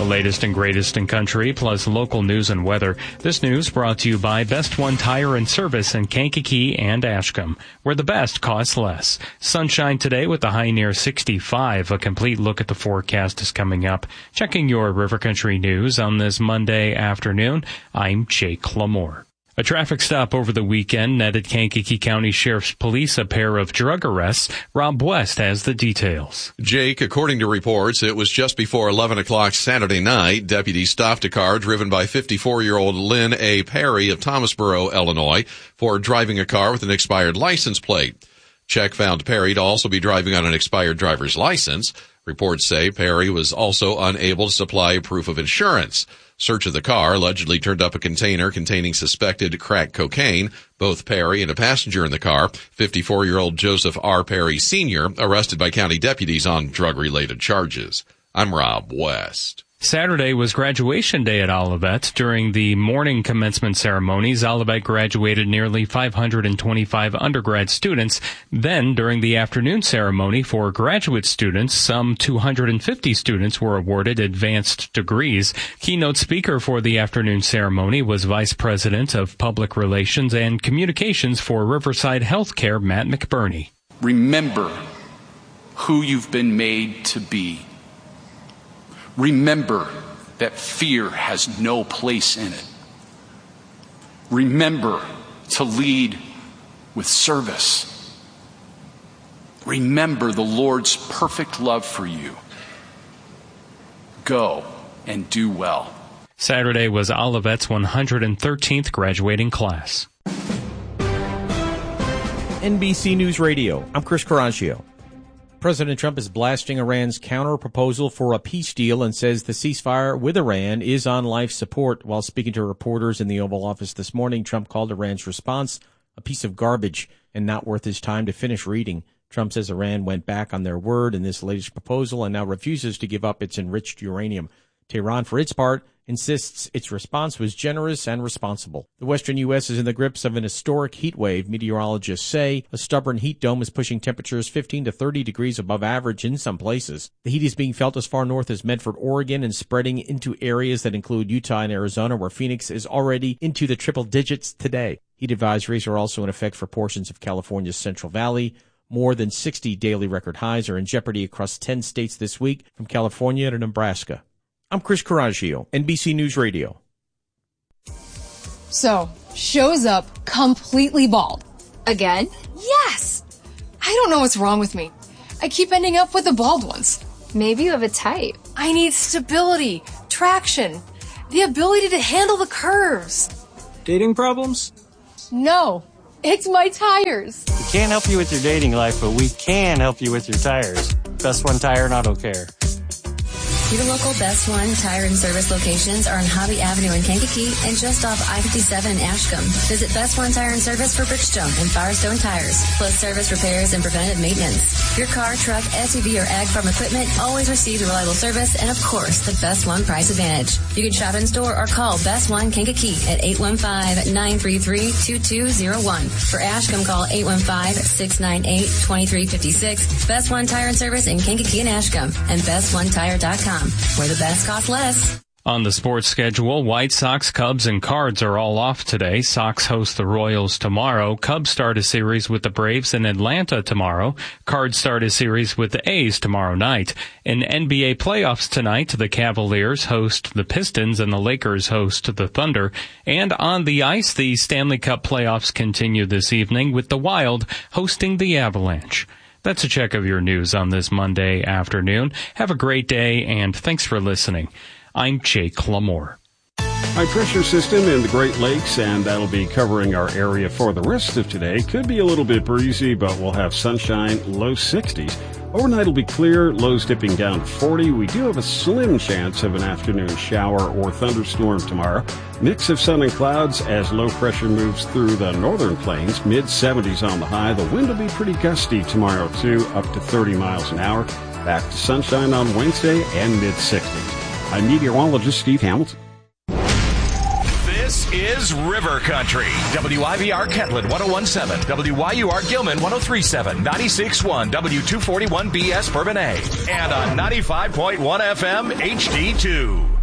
The latest and greatest in country, plus local news and weather. This news brought to you by Best One Tire and Service in Kankakee and Ashcombe, where the best costs less. Sunshine today with the high near 65. A complete look at the forecast is coming up. Checking your River Country news on this Monday afternoon, I'm Jake Lamore. A traffic stop over the weekend netted Kankakee County Sheriff's Police a pair of drug arrests. Rob West has the details. Jake, according to reports, it was just before 11 o'clock Saturday night. Deputies stopped a car driven by 54-year-old Lynn A. Perry of Thomasboro, Illinois, for driving a car with an expired license plate. Check found Perry to also be driving on an expired driver's license. Reports say Perry was also unable to supply proof of insurance. Search of the car allegedly turned up a container containing suspected crack cocaine. Both Perry and a passenger in the car, 54-year-old Joseph R. Perry Sr., arrested by county deputies on drug-related charges. I'm Rob West. Saturday was graduation day at Olivet. During the morning commencement ceremonies, Olivet graduated nearly 525 undergrad students. Then, during the afternoon ceremony for graduate students, some 250 students were awarded advanced degrees. Keynote speaker for the afternoon ceremony was Vice President of Public Relations and Communications for Riverside Healthcare, Matt McBurney. Remember who you've been made to be. Remember that fear has no place in it. Remember to lead with service. Remember the Lord's perfect love for you. Go and do well. Saturday was Olivet's 113th graduating class. NBC News Radio, I'm Chris Caraccio. President Trump is blasting Iran's counter-proposal for a peace deal and says the ceasefire with Iran is on life support. While speaking to reporters in the Oval Office this morning, Trump called Iran's response a piece of garbage and not worth his time to finish reading. Trump says Iran went back on their word in this latest proposal and now refuses to give up its enriched uranium. Tehran, for its part, insists its response was generous and responsible. The western U.S. is in the grips of an historic heat wave. Meteorologists say a stubborn heat dome is pushing temperatures 15 to 30 degrees above average in some places. The heat is being felt as far north as Medford, Oregon, and spreading into areas that include Utah and Arizona, where Phoenix is already into the triple digits today. Heat advisories are also in effect for portions of California's Central Valley. More than 60 daily record highs are in jeopardy across 10 states this week, from California to Nebraska. I'm Chris Caraccio, NBC News Radio. So, shows up completely bald. Again? Yes! I don't know what's wrong with me. I keep ending up with the bald ones. Maybe you have a type. I need stability, traction, the ability to handle the curves. Dating problems? No, it's my tires. We can't help you with your dating life, but we can help you with your tires. Best One Tire and Auto Care. Your local Best One Tire and Service locations are on Hobby Avenue in Kankakee and just off I-57 in Ashcombe. Visit Best One Tire and Service for Bridgestone and Firestone tires, plus service repairs and preventative maintenance. Your car, truck, SUV, or ag farm equipment always receives reliable service and, of course, the Best One price advantage. You can shop in store or call Best One Kankakee at 815-933-2201. For Ashcombe, call 815-698-2356. Best One Tire and Service in Kankakee and Ashcombe and BestOneTire.com. Where the best costs less. On the sports schedule, White Sox, Cubs, and Cards are all off today. Sox host the Royals tomorrow. Cubs start a series with the Braves in Atlanta tomorrow. Cards start a series with the A's tomorrow night. In NBA playoffs tonight, the Cavaliers host the Pistons and the Lakers host the Thunder. And on the ice, the Stanley Cup playoffs continue this evening with the Wild hosting the Avalanche. That's a check of your news on this Monday afternoon. Have a great day, and thanks for listening. I'm Jake Lamore. High pressure system in the Great Lakes, and that'll be covering our area for the rest of today. Could be a little bit breezy, but we'll have sunshine, low 60s. Overnight will be clear, lows dipping down to 40. We do have a slim chance of an afternoon shower or thunderstorm tomorrow. Mix of sun and clouds as low pressure moves through the northern plains. Mid-70s on the high. The wind will be pretty gusty tomorrow, too, up to 30 miles an hour. Back to sunshine on Wednesday and mid-60s. I'm meteorologist Steve Hamilton. This is is River Country. WIVR Kentland 101.7, WYUR Gilman 103.7, 96.1, W241BS Bourbonnais, and on 95.1 FM HD2.